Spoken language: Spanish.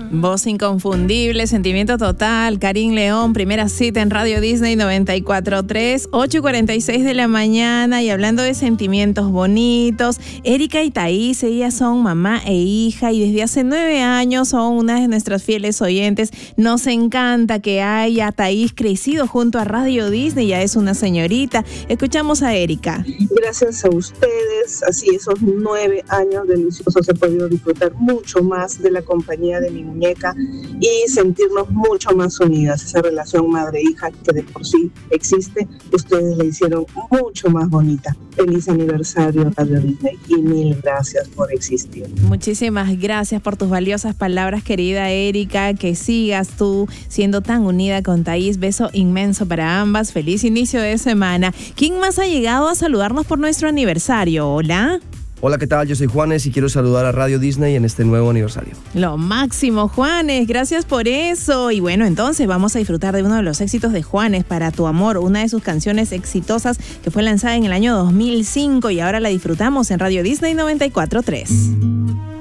Voz inconfundible, sentimiento total, Karim León, primera cita en Radio Disney 94.3, 8:46 de la mañana. Y hablando de sentimientos bonitos, Erika y Thaís, ellas son mamá e hija y desde hace 9 años son una de nuestras fieles oyentes. Nos encanta que haya Thaís crecido junto a Radio Disney, ya es una señorita. Escuchamos a Erika. Gracias a ustedes, así esos 9 años deliciosos he podido disfrutar mucho más de la compañía de mi muñeca y sentirnos mucho más unidas. Esa relación madre-hija que de por sí existe, ustedes la hicieron mucho más bonita. Feliz aniversario Radio Disney y mil gracias por existir. Muchísimas gracias por tus valiosas palabras, querida Erika. Que sigas tú siendo tan unida con Thaís. Beso inmenso para ambas. Feliz inicio de semana. ¿Quién más ha llegado a saludarnos por nuestro aniversario? Hola. Hola, ¿qué tal? Yo soy Juanes y quiero saludar a Radio Disney en este nuevo aniversario. Lo máximo, Juanes, gracias por eso. Y bueno, entonces vamos a disfrutar de uno de los éxitos de Juanes, Para tu amor, una de sus canciones exitosas que fue lanzada en el año 2005 y ahora la disfrutamos en Radio Disney 94.3.